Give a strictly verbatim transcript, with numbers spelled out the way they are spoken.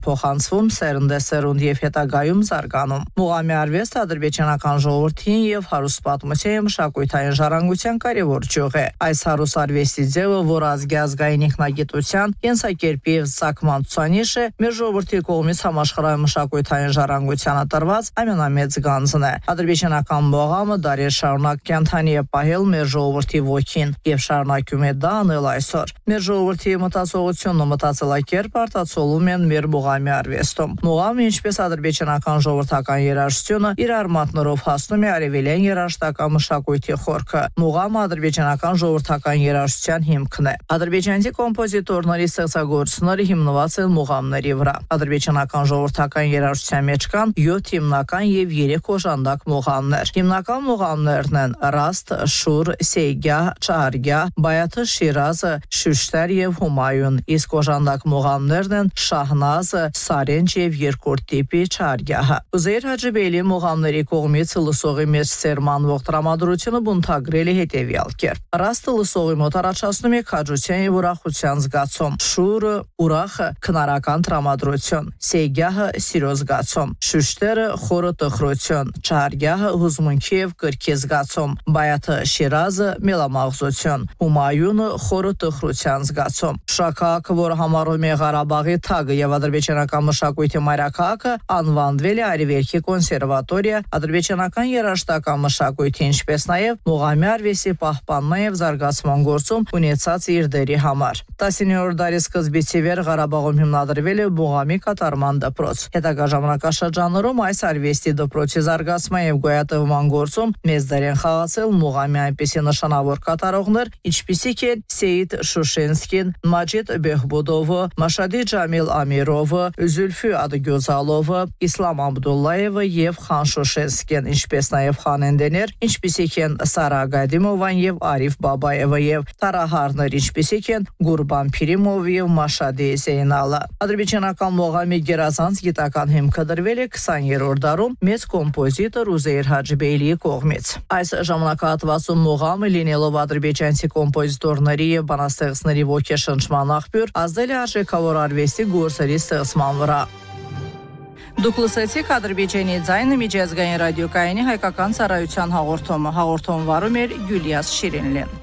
փոխանցվում սերնդե սերունդ եւ հետագայում զարգանում։ Մուղամի արվեստը ադրբեջանական ժողովրդին եւ հարուստ պատմության մշակութային ժառանգության կարևոր ճյուղ է։ Այս հարուստ արվեստի ձևը, որ ազգի ազգային ինքնագիտության, կենսակերպի եւ ծագման ցուցանիշ է, մեր ժողովրդի կողմից համաշխարհային մշակութային ժառանգությանը տրված ամենամեծ գանձն է։ Ադրբեջանական մուղամը դարեր շարունակ կենթանի է պահել մեր ժողովրդի ոգին եւ շարունակում է դա անել այսօր։ Մեր ժողովրդի մտածողությունն ու մտածելակերպը արտացոլում են մեր մուղամի արվեստում։ Մուղամը, ինչպես ադրբեջանական ժողովրդական երաժշտությունը, իր արմատներով հասնում է արևելյան երաժշտական մշակույթի խորքը։ Մուղամը ադրբեջանական ժողովրդական երաժշտության հիմքն է։ Ադրբեջանցի կոմպոզիտորների ստեղծագործությունները հիմնված են մուղամների վրա։ Ադրբեջանական ժողովրդական երաժշտության մեջ կան յոթ հիմնական եւ երեք օժանդակ մուղամներ։ Հիմնական մուղամներն են Rast, Շուր, Սեյգահ, Չահարգահ, Բայաթը, Շիրազը, Շուշտեր եւ Հումայուն։ Իսկ օժանդակ մուղամներն են Շահնազը, Սարենջ եւ երկրորդ տիպի Չահարգահը։ Ուզեյր Հաջիբեյլի մուղամների կողմից լսողի մեջ սերմանվող տրամադրությունը բնութագրել է հետեւյալ կերպ։ Ռաստը լսողի մոտ առաջացնում է քաջության եւ ուրախության զգացում։ Շուրը ուրախ քնարական տրամադրություն, Սեյգահը սիրո զգացում, Շուշտերը խորը տխրություն, Չահարգահը հուզմունքի եւ կրքի զգացում, Բայաթը Շիրազը մելամաղձություն, Հումայունը խորը տխրության զգացում։ Շաքահը, որ համարվում է Ղարաբաղի թագը եւ ադրբեջանական մշակույթի մայրաքաղաքը, անվանվել է Արևելքի կոնսերվատորիա ադրբեջանական երաժշտական մշակույթի, ինչպես նաեւ մուղամի արվեստի պահպանման եւ զարգացման գործում ունեցած իր դերի համար։ տասնյոթերորդ դարի սկզբից ի վեր Ղարաբաղում հիմնադրվել է մուղամի կատարման դպրոց։ Հետագա ժամանակաշրջաններում այս արվեստի դպրոցի զարգացման եւ գոյատևման գործում մեծ դեր են խաղացել մուղամի այնպիսի նշանավոր կատարողներ, ինչպիսիք են Սեյիդ Շուշենսկին, Մաջիդ Բեհբուդովը, Մաշադի Ջամիլ Ամիրովը, Զուլֆի Ադգյոզալովը, Իսլամ Աբդուլլայևը եւ Խան Շուշենսկին, ինչպես նաեւ խանենդեներ, ինչպիսիք են Սարա Գադիմովան եւ Արիֆ Բաբաևը եւ տարահարներ, ինչպիսիք են Գուրբան Փիրիմովը եւ Մաշադի Զեյնալը։ Ադրբեջանական մուղամի գերազանց գիտական հիմքը դրվել է քսաներորդ դարում մեծ կոմպոզիտոր Ուզեյր Հաջիբեյլիի կողմից։ Այս ժամանակահատվածում մուղամը, լինելով ադրբեջանցի կոմպոզիտորների եւ բանաստեղծների ոգեշնչման աղբյուր, ազդել է արժեքավոր արվեստի գործերի ստեղծման վրա։ Դուք լսեցիք Ադրբեջանի ձայնը միջազգային ռադիոկայանի հայկական ծառայության հաղորդումը։ Հաղորդում վարում էր Գյուլիաս Շիրինլին։